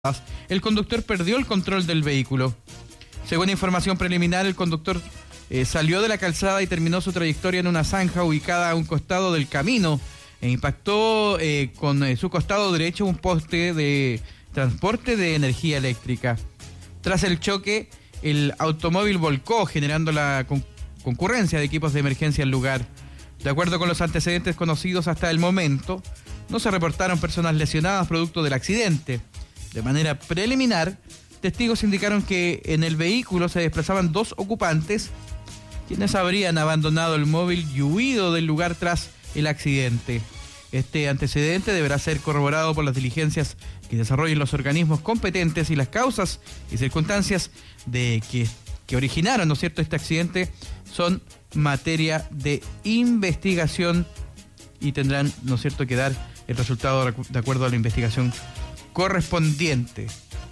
el conductor perdió el control del vehículo. Según información preliminar, el conductor salió de la calzada y terminó su trayectoria en una zanja ubicada a un costado del camino e impactó con su costado derecho un poste de transporte de energía eléctrica. Tras el choque, el automóvil volcó, generando la concurrencia de equipos de emergencia al lugar. De acuerdo con los antecedentes conocidos hasta el momento, no se reportaron personas lesionadas producto del accidente. De manera preliminar, testigos indicaron que en el vehículo se desplazaban dos ocupantes, quienes habrían abandonado el móvil y huido del lugar tras el accidente. Este antecedente deberá ser corroborado por las diligencias que desarrollen los organismos competentes y las causas y circunstancias de que originaron, ¿no es cierto?, este accidente son materia de investigación y tendrán, ¿no es cierto?, que dar el resultado de acuerdo a la investigación correspondiente.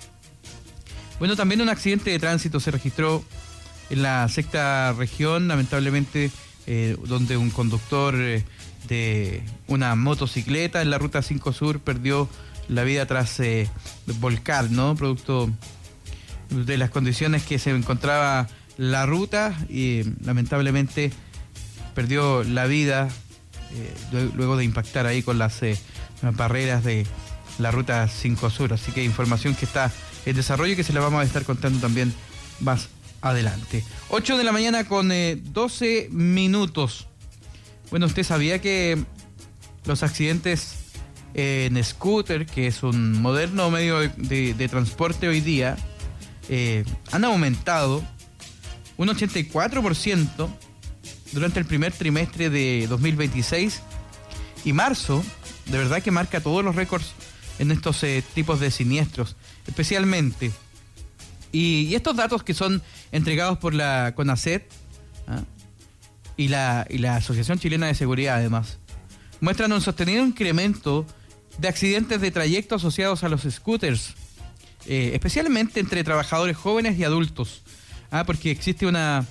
Bueno, también un accidente de tránsito se registró en la sexta región, lamentablemente, donde un conductor de una motocicleta en la ruta 5 Sur perdió la vida tras volcar, ¿no? Producto de las condiciones que se encontraba la ruta y lamentablemente perdió la vida luego de impactar ahí con las barreras de la ruta 5 Sur. Así que información que está en desarrollo y que se la vamos a estar contando también más adelante. 8 de la mañana con 12 minutos. Bueno, ¿usted sabía que los accidentes en scooter, que es un moderno medio de transporte hoy día, han aumentado un 84% durante el primer trimestre de 2026 y marzo, de verdad que marca todos los récords en estos tipos de siniestros, especialmente. Y estos datos que son entregados por la CONACET y la Asociación Chilena de Seguridad, además, muestran un sostenido incremento de accidentes de trayecto asociados a los scooters, especialmente entre trabajadores jóvenes y adultos, porque existe una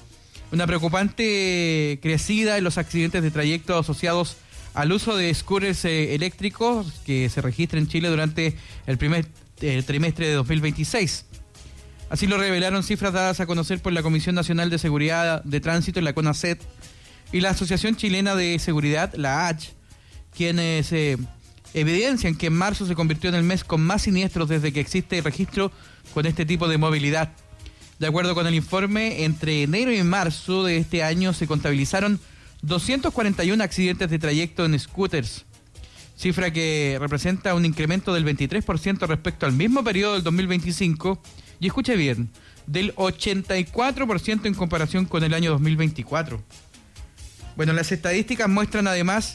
preocupante crecida en los accidentes de trayecto asociados al uso de scooters eléctricos que se registra en Chile durante el primer trimestre de 2026. Así lo revelaron cifras dadas a conocer por la Comisión Nacional de Seguridad de Tránsito, la CONACET, y la Asociación Chilena de Seguridad, la ACH, quienes evidencian que en marzo se convirtió en el mes con más siniestros desde que existe registro con este tipo de movilidad. De acuerdo con el informe, entre enero y marzo de este año se contabilizaron 241 accidentes de trayecto en scooters, cifra que representa un incremento del 23% respecto al mismo periodo del 2025 y, escuche bien, del 84% en comparación con el año 2024. Bueno, las estadísticas muestran además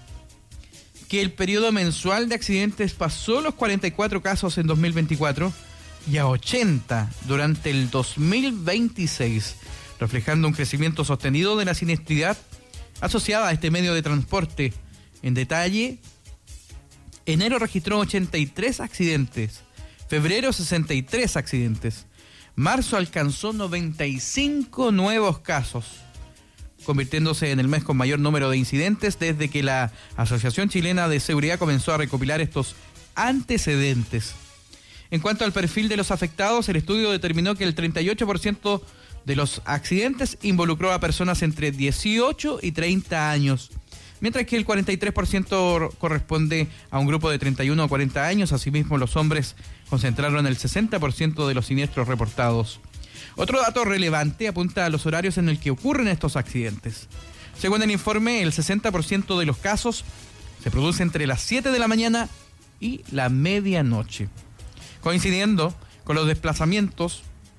que el periodo mensual de accidentes pasó los 44 casos en 2024 y a 80 durante el 2026, reflejando un crecimiento sostenido de la siniestridad asociada a este medio de transporte. En detalle, enero registró 83 accidentes, febrero 63 accidentes, marzo alcanzó 95 nuevos casos, convirtiéndose en el mes con mayor número de incidentes desde que la Asociación Chilena de Seguridad comenzó a recopilar estos antecedentes. En cuanto al perfil de los afectados, el estudio determinó que el 38% de los accidentes involucró a personas entre 18 y 30 años, mientras que el 43% corresponde a un grupo de 31 a 40 años. Asimismo, los hombres concentraron el 60% de los siniestros reportados. Otro dato relevante apunta a los horarios en el que ocurren estos accidentes. Según el informe, el 60% de los casos se produce entre las 7 de la mañana y la medianoche, coincidiendo con los desplazamientos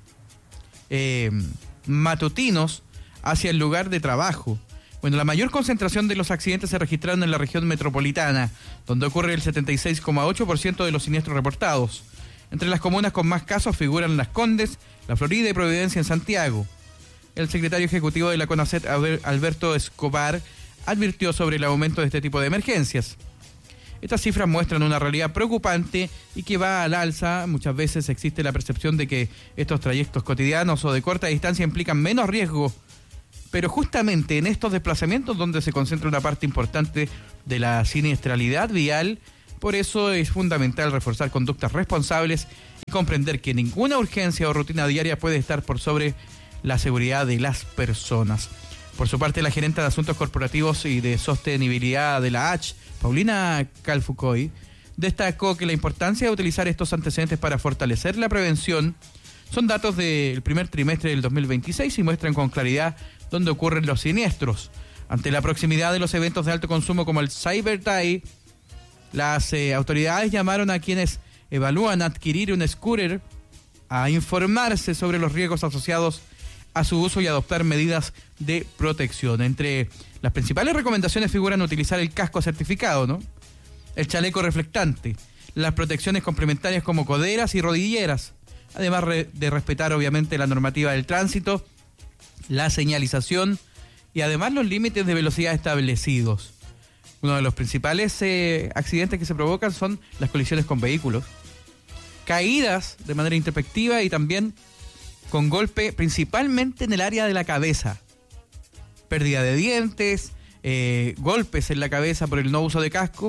matutinos hacia el lugar de trabajo. Bueno, la mayor concentración de los accidentes se registraron en la región metropolitana, donde ocurre el 76,8% de los siniestros reportados. Entre las comunas con más casos figuran Las Condes, La Florida y Providencia en Santiago. El secretario ejecutivo de la CONACET, Alberto Escobar, advirtió sobre el aumento de este tipo de emergencias. Estas cifras muestran una realidad preocupante y que va al alza. Muchas veces existe la percepción de que estos trayectos cotidianos o de corta distancia implican menos riesgo, pero justamente en estos desplazamientos donde se concentra una parte importante de la siniestralidad vial. Por eso es fundamental reforzar conductas responsables comprender que ninguna urgencia o rutina diaria puede estar por sobre la seguridad de las personas. Por su parte, la gerente de Asuntos Corporativos y de Sostenibilidad de la H, Paulina Calfucoy, destacó que la importancia de utilizar estos antecedentes para fortalecer la prevención son datos del primer trimestre del 2026 y muestran con claridad dónde ocurren los siniestros. Ante la proximidad de los eventos de alto consumo como el Cyber Day, las autoridades llamaron a quienes evalúan adquirir un scooter a informarse sobre los riesgos asociados a su uso y adoptar medidas de protección. Entre las principales recomendaciones figuran utilizar el casco certificado, ¿no?, el chaleco reflectante, las protecciones complementarias como coderas y rodilleras, además de respetar obviamente la normativa del tránsito, la señalización y además los límites de velocidad establecidos. Uno de los principales accidentes que se provocan son las colisiones con vehículos, caídas de manera introspectiva y también con golpe principalmente en el área de la cabeza, pérdida de dientes, golpes en la cabeza por el no uso de casco,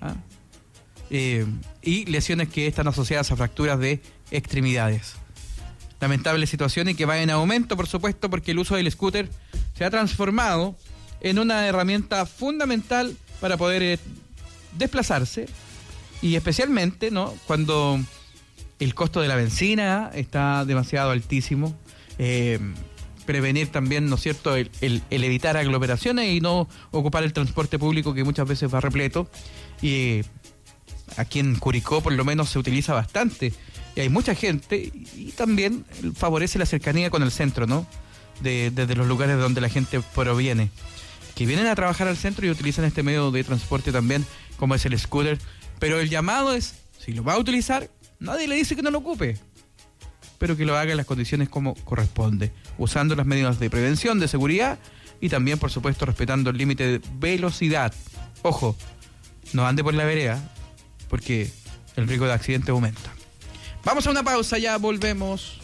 y lesiones que están asociadas a fracturas de extremidades. Lamentable situación y que va en aumento, por supuesto, porque el uso del scooter se ha transformado en una herramienta fundamental para poder desplazarse, y especialmente, ¿no?, cuando el costo de la benzina está demasiado altísimo. Prevenir también, ¿no es cierto?, el evitar aglomeraciones y no ocupar el transporte público, que muchas veces va repleto. Y aquí en Curicó por lo menos se utiliza bastante y hay mucha gente, y también favorece la cercanía con el centro, ¿no?, desde los lugares de donde la gente proviene, que vienen a trabajar al centro y utilizan este medio de transporte también, como es el scooter. Pero el llamado es, si lo va a utilizar, nadie le dice que no lo ocupe, pero que lo haga en las condiciones como corresponde, usando las medidas de prevención, de seguridad y también, por supuesto, respetando el límite de velocidad. Ojo, no ande por la vereda, porque el riesgo de accidente aumenta. Vamos a una pausa, ya volvemos.